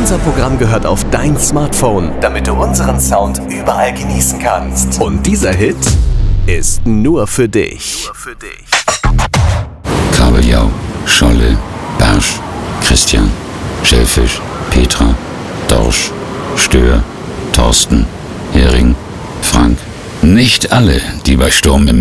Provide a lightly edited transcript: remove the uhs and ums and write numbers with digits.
Unser Programm gehört auf dein Smartphone, damit du unseren Sound überall genießen kannst. Und dieser Hit ist nur für dich. Kabeljau, Scholle, Barsch, Christian, Schellfisch, Petra, Dorsch, Stör, Thorsten, Hering, Frank. Nicht alle, die bei Sturm im